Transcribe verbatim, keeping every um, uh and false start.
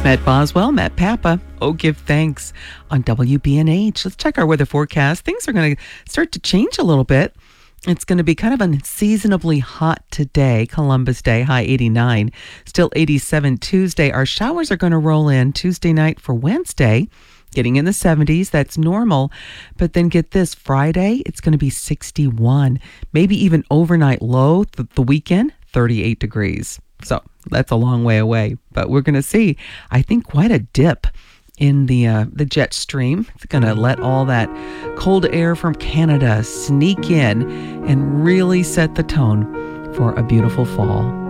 Matt Boswell, Matt Papa. Oh, give thanks on W B N H. Let's check our weather forecast. Things are going to start to change a little bit. It's going to be kind of unseasonably hot today, Columbus Day, high eighty-nine. Still eighty-seven Tuesday. Our showers are going to roll in Tuesday night for Wednesday, getting in the seventies. That's normal. But then get this, Friday, it's going to be sixty-one. Maybe even overnight low, the, the weekend, thirty-eight degrees. So that's a long way away. But we're going to see, I think, quite a dip in the uh, the jet stream. It's going to let all that cold air from Canada sneak in and really set the tone for a beautiful fall.